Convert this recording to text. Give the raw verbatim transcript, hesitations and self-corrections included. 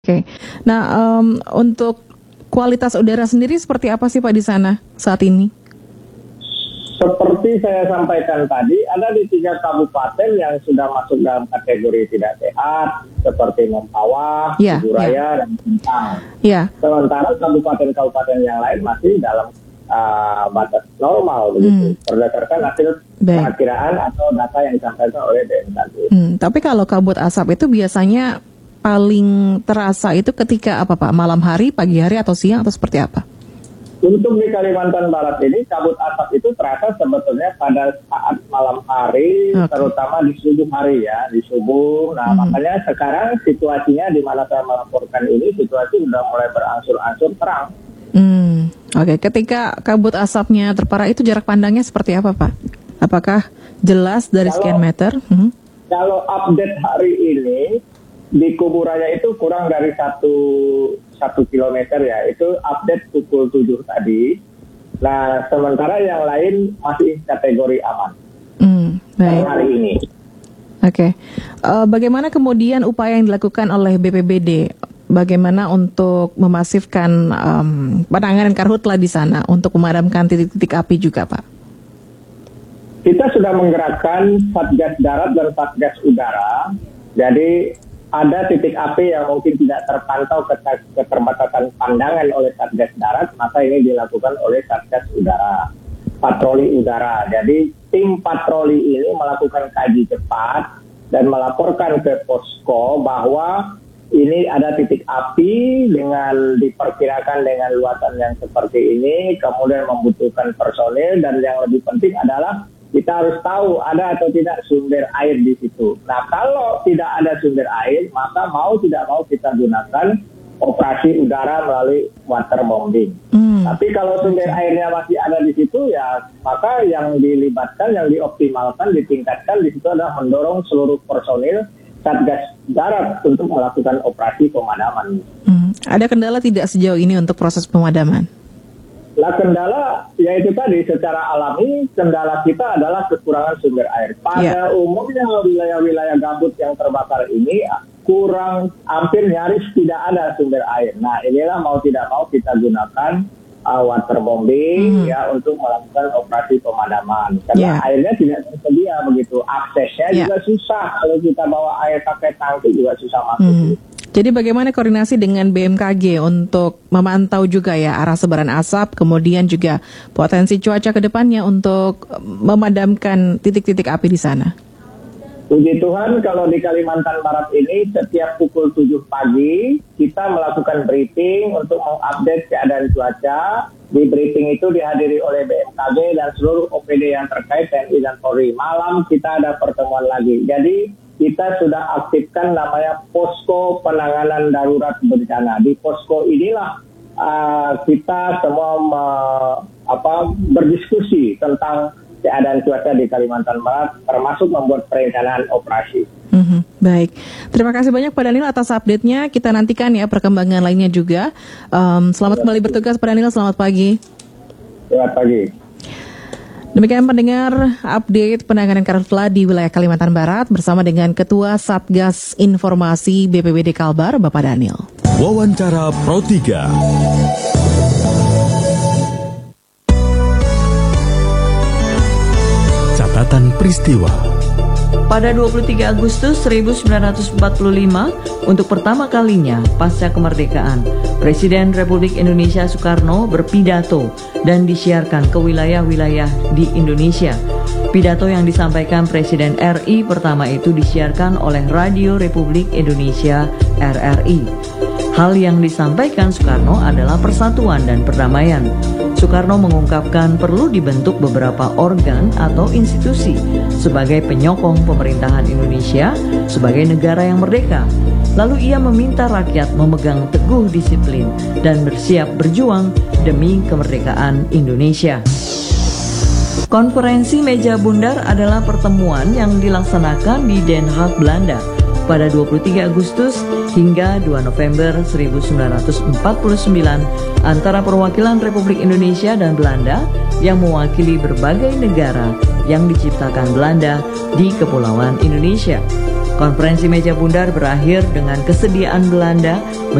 Oke. Nah, um, untuk kualitas udara sendiri seperti apa sih Pak di sana saat ini? Seperti saya sampaikan tadi, ada di tiga kabupaten yang sudah masuk dalam kategori tidak sehat, seperti Mempawah, ya, Kuburaya, ya. dan Sintang. Ya. Sementara kabupaten-kabupaten yang lain masih dalam uh, batas normal, begitu, hmm. berdasarkan hasil perakiraan atau data yang disampaikan oleh B M K G. Hmm, tapi kalau kabut asap itu biasanya paling terasa itu ketika apa Pak? Malam hari, pagi hari, atau siang, atau seperti apa? Untuk di Kalimantan Barat ini, kabut asap itu terasa sebetulnya pada saat malam hari, okay. terutama di subuh hari ya, di subuh. Nah, mm-hmm. makanya sekarang situasinya di mana saya melaporkan ini, situasi sudah mulai berangsur-angsur terang. Hmm. Oke, okay. Ketika kabut asapnya terparah itu jarak pandangnya seperti apa Pak? Apakah jelas dari kalau, sekian meter? Mm-hmm. Kalau update hari ini, di Kuburaya itu kurang dari satu satu kilometer ya, itu update pukul tujuh tadi. Nah, sementara yang lain masih kategori aman. Hmm, baik. Hari ini. Oke, okay. uh, bagaimana kemudian upaya yang dilakukan oleh B P B D? Bagaimana untuk memasifkan um, penanganan karhutla di sana untuk memadamkan titik-titik api juga, Pak? Kita sudah menggerakkan Satgas Darat dan Satgas Udara. Jadi ada titik api yang mungkin tidak terpantau keterbatasan pandangan oleh Satgas Darat, maka ini dilakukan oleh Satgas Udara, patroli udara. Jadi tim patroli ini melakukan kaji cepat dan melaporkan ke posko bahwa ini ada titik api dengan diperkirakan dengan luasan yang seperti ini, kemudian membutuhkan personil, dan yang lebih penting adalah kita harus tahu ada atau tidak sumber air di situ. Nah, kalau tidak ada sumber air, maka mau tidak mau kita gunakan operasi udara melalui waterbombing. Hmm. Tapi kalau sumber airnya masih ada di situ, ya maka yang dilibatkan, yang dioptimalkan, ditingkatkan di situ adalah mendorong seluruh personil Satgas Darat untuk melakukan operasi pemadaman. Hmm. Ada kendala tidak sejauh ini untuk proses pemadaman? Lah kendala, yaitu tadi secara alami, kendala kita adalah kekurangan sumber air. Pada yeah. umumnya wilayah-wilayah gambut yang terbakar ini kurang, hampir nyaris tidak ada sumber air. Nah, inilah mau tidak mau kita gunakan uh, waterbombing mm. ya untuk melakukan operasi pemadaman. Karena yeah. airnya tidak tersedia begitu, aksesnya yeah. juga susah. Kalau kita bawa air pakai tangki juga susah masuk. Mm. Jadi bagaimana koordinasi dengan B M K G untuk memantau juga ya arah sebaran asap, kemudian juga potensi cuaca ke depannya untuk memadamkan titik-titik api di sana? Puji Tuhan, kalau di Kalimantan Barat ini setiap pukul tujuh pagi kita melakukan briefing untuk mengupdate keadaan cuaca. Di briefing itu dihadiri oleh B M K G dan seluruh O P D yang terkait T N I dan Polri. Malam kita ada pertemuan lagi. Jadi kita sudah aktifkan namanya posko penanganan darurat bencana. Di posko inilah uh, kita semua me, apa, berdiskusi tentang keadaan cuaca di Kalimantan Barat, termasuk membuat perencanaan operasi. Mm-hmm. Baik, terima kasih banyak Pak Daniel atas update-nya. Kita nantikan ya perkembangan lainnya juga. Um, selamat kembali bertugas Pak Daniel, selamat pagi. Selamat pagi. Demikian pendengar update penanganan karhutla di wilayah Kalimantan Barat bersama dengan Ketua Satgas Informasi B P B D Kalbar, Bapak Daniel. Wawancara Pro tiga. Catatan peristiwa. Pada dua puluh tiga Agustus seribu sembilan ratus empat puluh lima, untuk pertama kalinya pasca kemerdekaan, Presiden Republik Indonesia Soekarno berpidato dan disiarkan ke wilayah-wilayah di Indonesia. Pidato yang disampaikan Presiden R I pertama itu disiarkan oleh Radio Republik Indonesia R R I. Hal yang disampaikan Soekarno adalah persatuan dan perdamaian. Soekarno mengungkapkan perlu dibentuk beberapa organ atau institusi sebagai penyokong pemerintahan Indonesia sebagai negara yang merdeka. Lalu ia meminta rakyat memegang teguh disiplin dan bersiap berjuang demi kemerdekaan Indonesia. Konferensi Meja Bundar adalah pertemuan yang dilaksanakan di Den Haag, Belanda pada dua puluh tiga Agustus hingga dua November seribu sembilan ratus empat puluh sembilan antara perwakilan Republik Indonesia dan Belanda yang mewakili berbagai negara yang diciptakan Belanda di Kepulauan Indonesia. Konferensi Meja Bundar berakhir dengan kesediaan Belanda